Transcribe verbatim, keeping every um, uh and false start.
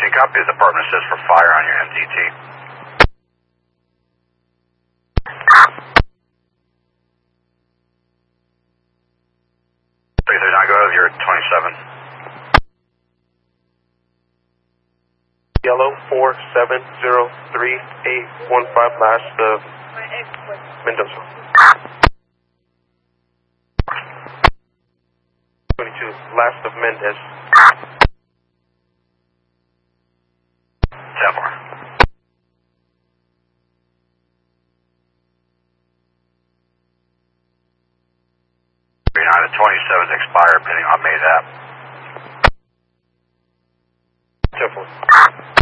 Any copy? The department says for fire on your M D T. three three nine, go ahead, you're at twenty-seven. Yellow four seven zero three eight one five, last of Mendoza. twenty-two, last of Mendez. ten four. three nine to twenty-seven is expired, pending on May's app. ten four.